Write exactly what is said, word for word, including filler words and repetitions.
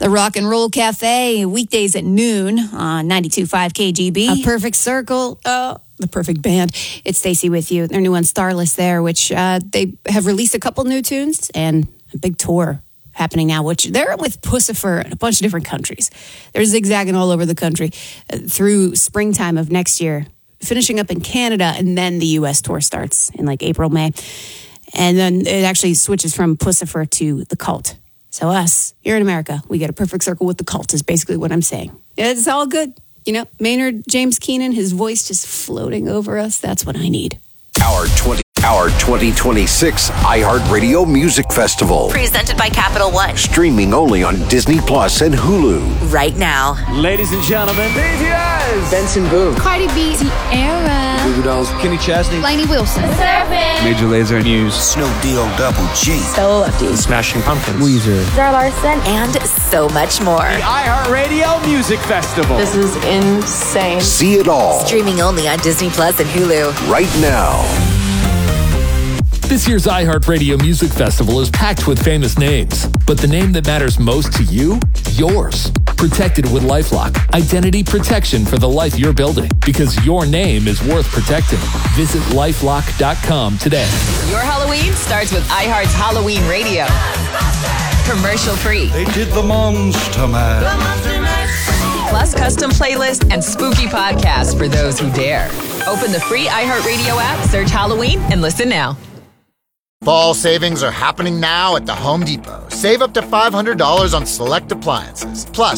The Rock and Roll Cafe, weekdays at noon on ninety-two point five K G B. A perfect circle. Oh, the perfect band. It's Stacey with you. Their new one, Starless, there, which uh, they have released a couple new tunes and a big tour happening now, which they're with Puscifer in a bunch of different countries. They're zigzagging all over the country uh, through springtime of next year, finishing up in Canada, and then the U S tour starts in like April, May. And then it actually switches from Puscifer to The Cult. So us, here in America, we get a perfect circle with The Cult is basically what I'm saying. It's all good. You know, Maynard James Keenan, his voice just floating over us. That's what I need. Our twenty Our twenty twenty-six iHeartRadio Music Festival. Presented by Capital One. Streaming only on Disney Plus and Hulu. Right now. Ladies and gentlemen, B T S. Benson Boone. Cardi B. Tierra. Goo Goo Dolls. Kenny Chesney. Lainey Wilson. Surfing. Major Lazer. Muse. Snoop D-O Double G. Stella Lefty. Smashing Pumpkins. Weezer. Zara Larson. And so much more. The iHeartRadio Music Festival. This is insane. See it all. Streaming only on Disney Plus and Hulu. Right now. This year's iHeartRadio Music Festival is packed with famous names, but the name that matters most to you? Yours. Protected with LifeLock. Identity protection for the life you're building, because your name is worth protecting. Visit lifelock dot com today. Your Halloween starts with iHeart's Halloween Radio. Commercial free. They did the Monster Mash. Plus custom playlists and spooky podcasts for those who dare. Open the free iHeartRadio app, search Halloween, and listen now. Fall savings are happening now at the Home Depot. Save up to five hundred dollars on select appliances. Plus,